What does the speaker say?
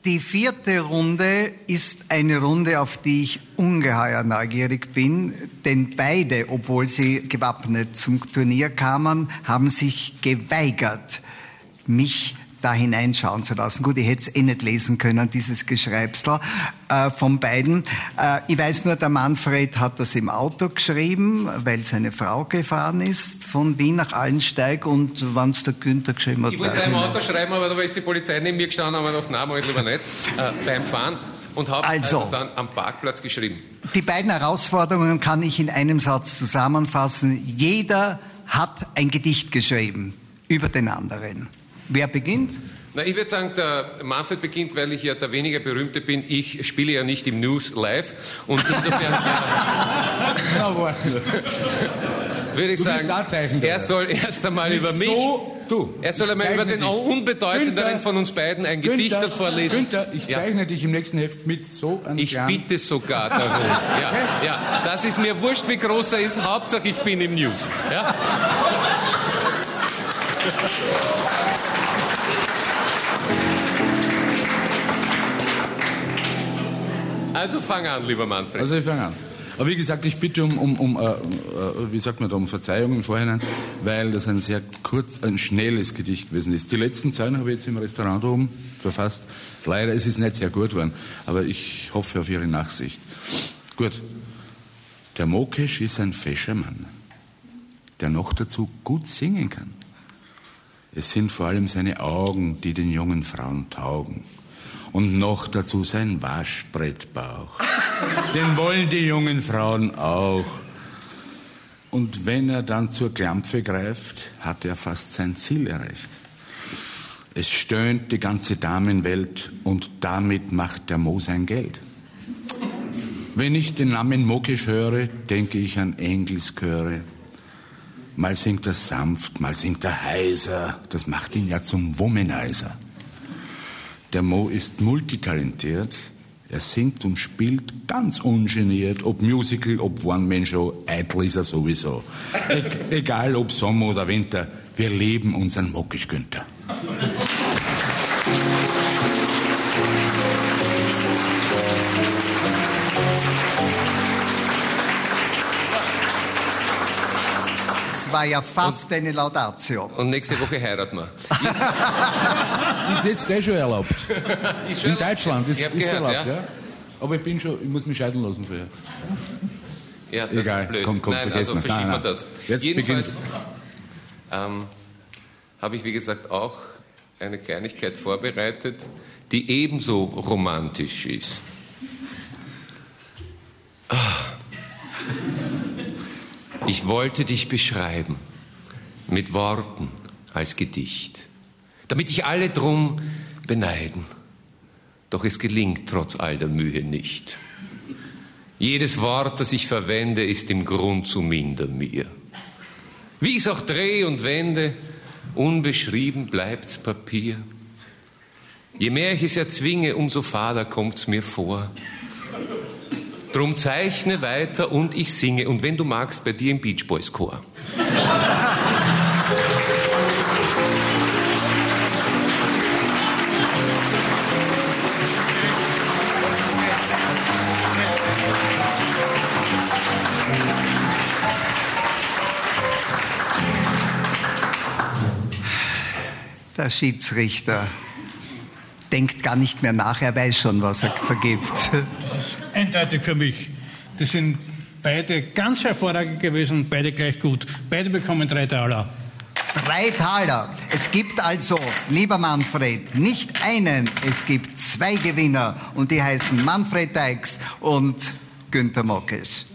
Die vierte Runde ist eine Runde, auf die ich ungeheuer neugierig bin, denn beide, obwohl sie gewappnet zum Turnier kamen, haben sich geweigert, mich da hineinschauen zu lassen. Gut, ich hätte es nicht lesen können, dieses Geschreibsel von beiden. Ich weiß nur, der Manfred hat das im Auto geschrieben, weil seine Frau gefahren ist, von Wien nach Allensteig, und wann es der Günther geschrieben hat. Ich wollte es im Auto schreiben, aber da ist die Polizei neben mir gestanden, aber noch nein, mal lieber nicht, beim Fahren, und habe also dann am Parkplatz geschrieben. Die beiden Herausforderungen kann ich in einem Satz zusammenfassen. Jeder hat ein Gedicht geschrieben über den anderen. Wer beginnt? Na, ich würde sagen, der Manfred beginnt, weil ich ja der weniger Berühmte bin. Ich spiele ja nicht im News live. Und insofern würde ich sagen, er soll erst einmal über mich... Er soll einmal über den Unbedeutenderen von uns beiden ein Gedicht vorlesen. Günther, ich zeichne dich im nächsten Heft mit so einem Ich bitte sogar darum. Ja, das ist mir wurscht, wie groß er ist. Hauptsache, ich bin im News. Ja? Also fang an, lieber Manfred. Also ich fange an. Aber wie gesagt, ich bitte wie sagt man da, um Verzeihung im Vorhinein, weil das ein schnelles Gedicht gewesen ist. Die letzten Zeilen habe ich jetzt im Restaurant da oben verfasst. Leider ist es nicht sehr gut geworden, aber ich hoffe auf Ihre Nachsicht. Gut. Der Mokesh ist ein fescher Mann, der noch dazu gut singen kann. Es sind vor allem seine Augen, die den jungen Frauen taugen. Und noch dazu sein Waschbrettbauch. Den wollen die jungen Frauen auch. Und wenn er dann zur Klampfe greift, hat er fast sein Ziel erreicht. Es stöhnt die ganze Damenwelt und damit macht der Mo sein Geld. Wenn ich den Namen Mokesh höre, denke ich an Engelschöre. Mal singt er sanft, mal singt er heiser. Das macht ihn ja zum Womanizer. Der Mo ist multitalentiert. Er singt und spielt ganz ungeniert. Ob Musical, ob One-Man-Show, eitel ist er sowieso. Egal ob Sommer oder Winter, wir lieben unseren Mokesh Günther. War ja fast eine Laudatio. Und nächste Woche heiraten wir. Ist jetzt schon erlaubt. In Deutschland ist gehört, erlaubt, ja? Aber ich muss mich scheiden lassen vorher. Ja, das Egal, ist blöd. komm, Nein, also verschieben wir das. Jetzt jedenfalls habe ich, wie gesagt, auch eine Kleinigkeit vorbereitet, die ebenso romantisch ist. Ich wollte dich beschreiben, mit Worten als Gedicht, damit dich alle drum beneiden. Doch es gelingt trotz all der Mühe nicht. Jedes Wort, das ich verwende, ist im Grund zu minder mir. Wie ich's auch drehe und wende, unbeschrieben bleibt's Papier. Je mehr ich es erzwinge, umso fader kommt's mir vor. Drum zeichne weiter und ich singe. Und wenn du magst, bei dir im Beach Boys Chor. Der Schiedsrichter denkt gar nicht mehr nach, er weiß schon, was er vergibt. Eindeutig für mich. Das sind beide ganz hervorragend gewesen, beide gleich gut. Beide bekommen 3 Taler. 3 Taler. Es gibt also, lieber Manfred, nicht einen, es gibt 2 Gewinner und die heißen Manfred Deix und Günther Mokesh.